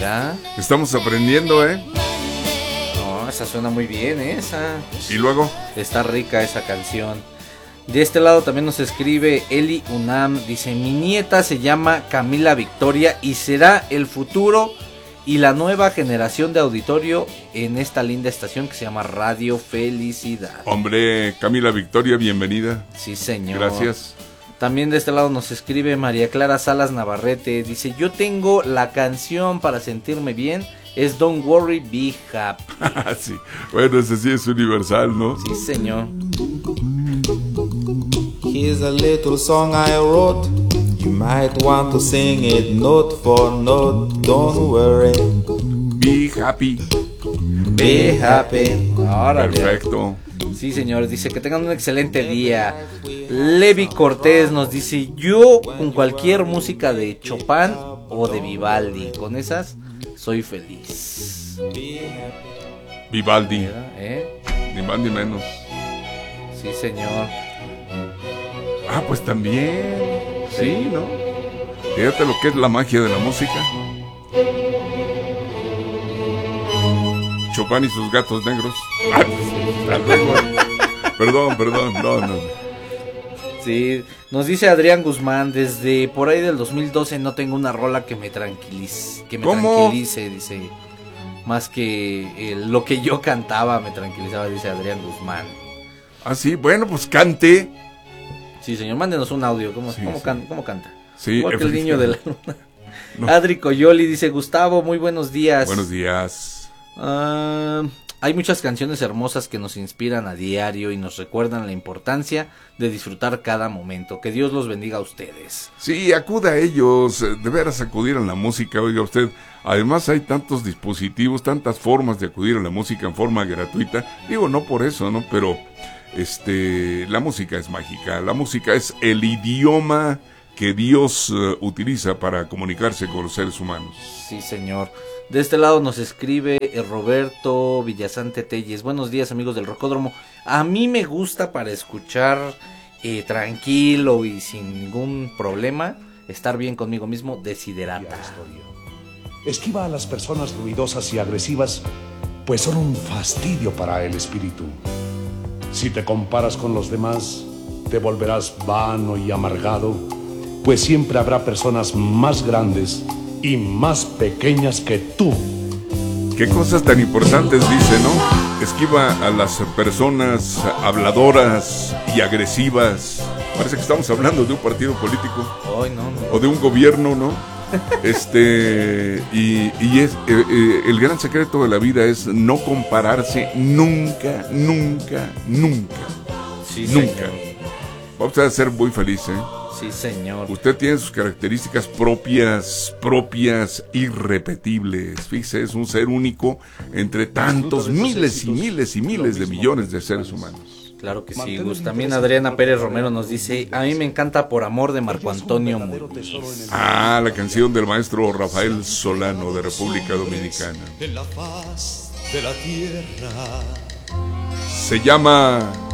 Mira. Estamos aprendiendo, ¿eh? No, esa suena muy bien, esa. Y luego. Está rica esa canción. De este lado también nos escribe Eli Unam. Dice, mi nieta se llama Camila Victoria y será el futuro y la nueva generación de auditorio en esta linda estación que se llama Radio Felicidad. Hombre, Camila Victoria, bienvenida. Sí, señor. Gracias. También de este lado nos escribe María Clara Salas Navarrete. Dice, yo tengo la canción para sentirme bien. Es Don't Worry, Be Happy. Sí. Bueno, ese sí es universal, ¿no? Sí, señor. Here's a little song I wrote. You might want to sing it note for note. Don't worry. Be happy. Be happy. Órale. Perfecto. Sí, señor. Dice que tengan un excelente día. Levi Cortés nos dice, yo con cualquier música de Chopin o de Vivaldi, con esas soy feliz. Vivaldi. ¿Eh? Ni más ni menos. Sí, señor. Ah, pues también. Sí, ¿no? Fíjate lo que es la magia de la música. Chopin y sus gatos negros. Perdón, no. Sí, nos dice Adrián Guzmán, desde por ahí del 2012 no tengo una rola que me tranquilice, dice. Más que lo que yo cantaba me tranquilizaba, dice Adrián Guzmán. Ah, sí, bueno, pues cante. Sí, señor, mándenos un audio, ¿cómo Sí. canta? Sí, Igual que el niño de la luna. No. Adri Coyoli dice, Gustavo, muy buenos días. Buenos días. Hay muchas canciones hermosas que nos inspiran a diario y nos recuerdan la importancia de disfrutar cada momento. Que Dios los bendiga a ustedes. Sí, acuda a ellos, de veras acudir a la música, oiga usted. Además hay tantos dispositivos, tantas formas de acudir a la música en forma gratuita. Digo, no por eso, ¿no? Pero la música es mágica. La música es el idioma que Dios utiliza para comunicarse con los seres humanos. Sí, señor. De este lado nos escribe Roberto Villasante Telles. Buenos días, amigos del Rocódromo. A mí me gusta para escuchar tranquilo y sin ningún problema, estar bien conmigo mismo, Desiderata. Esquiva a las personas ruidosas y agresivas, pues son un fastidio para el espíritu. Si te comparas con los demás, te volverás vano y amargado, pues siempre habrá personas más grandes y más pequeñas que tú. Qué cosas tan importantes dice, ¿no? Esquiva a las personas habladoras y agresivas. Parece que estamos hablando de un partido político. Ay, no. O de un gobierno, ¿no? Y es el gran secreto de la vida es no compararse nunca. Sí, Nunca. señor. Vamos a ser muy felices, ¿eh? Sí, señor. Usted tiene sus características propias, irrepetibles. Fíjese, es un ser único entre tantos miles de millones de seres humanos. Claro que sí, Gus. También Adriana Pérez Romero nos dice, a mí me encanta Por Amor de Marco Antonio Muñiz. Ah, la canción del maestro Rafael Solano de República Dominicana. En la faz de la tierra. Se llama